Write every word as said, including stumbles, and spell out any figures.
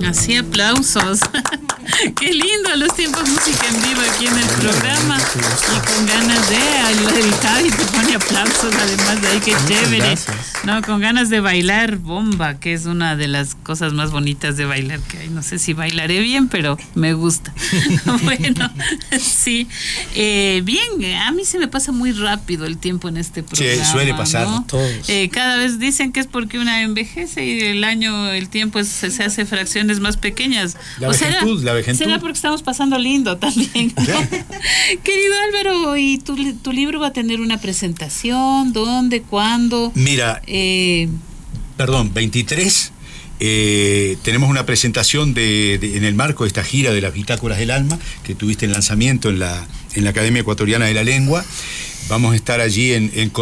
Así, aplausos. Qué lindo los tiempos música en vivo aquí en el programa. Y con ganas de, el Javi te pone aplausos además de ahí, qué chévere. No, con ganas de bailar bomba, que es una de las cosas más bonitas de bailar que hay. No sé si bailaré bien, pero me gusta. Bueno, sí. Eh, bien, a mí se me pasa muy rápido el tiempo en este programa. Sí, suele pasar, ¿no? Todos. Eh, cada vez dicen que es porque una envejece y el año, el tiempo es, se, se hace fracciones más pequeñas. La o vejentud, será, la vejentud. será porque estamos pasando lindo también, ¿no? Querido Álvaro, ¿y tu, tu libro va a tener una presentación? ¿Dónde? ¿Cuándo? Mira, Eh, perdón, veintitrés, eh, tenemos una presentación de, de, en el marco de esta gira de las Bitácoras del Alma, que tuviste en lanzamiento en la, en la Academia Ecuatoriana de la Lengua. Vamos a estar allí en, en